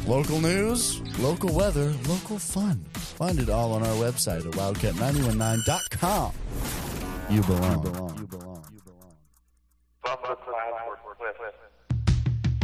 Local news, local weather, local fun. Find it all on our website at wildcat919.com. You belong. From the clouds where cliffs